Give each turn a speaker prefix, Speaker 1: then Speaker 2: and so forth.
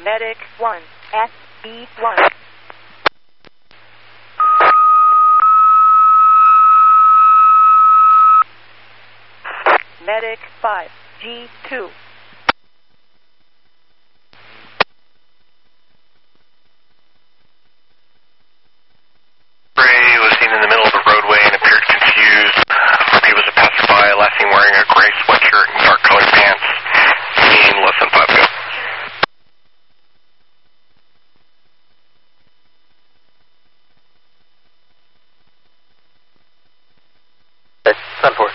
Speaker 1: Medic 1, SB1. Medic 5, G2.
Speaker 2: Gray was seen in the middle of the roadway and appeared confused. RP was a passerby, last seen wearing a gray sweatshirt and dark colored pants. Seen less than 5 ago.
Speaker 3: Okay, 10-4.